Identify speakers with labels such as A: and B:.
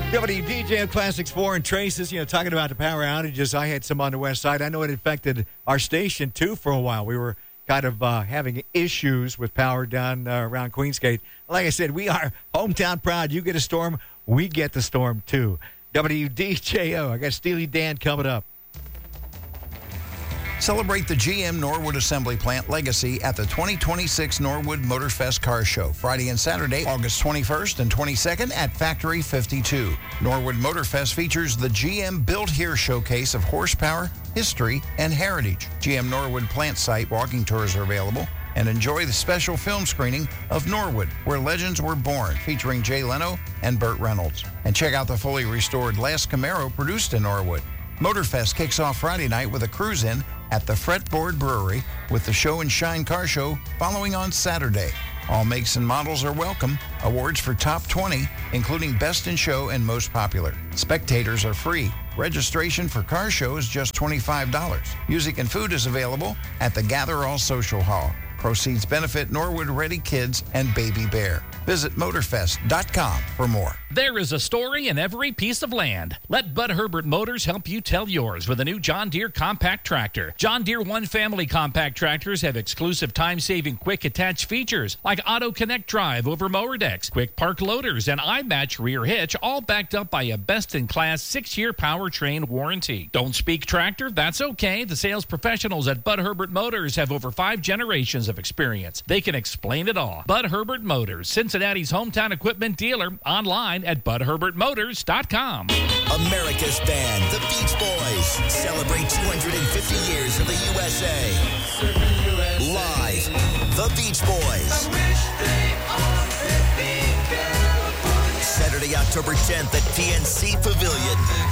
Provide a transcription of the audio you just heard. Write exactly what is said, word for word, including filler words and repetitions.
A: W D J M Classics four and Traces, you know, talking about the power outages. I had some on the west side. I know it affected our station, too, for a while. We were kind of uh, having issues with power down uh, around Queensgate. Like I said, we are hometown proud. You get a storm, we get the storm, too. W D J O. I got Steely Dan coming up.
B: Celebrate the G M Norwood Assembly Plant legacy at the twenty twenty-six Norwood Motor Fest Car Show, Friday and Saturday, August twenty-first and twenty-second at Factory fifty-two. Norwood Motor Fest features the G M Built Here showcase of horsepower, history, and heritage. G M Norwood plant site walking tours are available. And enjoy the special film screening of Norwood, Where Legends Were Born, featuring Jay Leno and Burt Reynolds. And check out the fully restored Last Camaro produced in Norwood. Motorfest kicks off Friday night with a cruise-in at the Fretboard Brewery, with the Show and Shine Car Show following on Saturday. All makes and models are welcome. Awards for top twenty, including Best in Show and Most Popular. Spectators are free. Registration for car show is just twenty-five dollars. Music and food is available at the Gather All Social Hall. Proceeds benefit Norwood Ready Kids and Baby Bear. Visit motorfest dot com for more.
C: There is a story in every piece of land. Let Bud Herbert Motors help you tell yours with a new John Deere compact tractor. John Deere One Family compact tractors have exclusive time-saving quick attach features like Auto Connect Drive over mower decks, quick park loaders, and iMatch rear hitch, all backed up by a best-in-class six-year powertrain warranty. Don't speak tractor? That's okay. The sales professionals at Bud Herbert Motors have over five generations of experience. They can explain it all. Bud Herbert Motors, Cincinnati's hometown equipment dealer, online at bud herbert motors dot com.
D: America's band, the Beach Boys, celebrate two hundred fifty years of the U S A. Live, the Beach Boys. Saturday, October tenth at P N C Pavilion.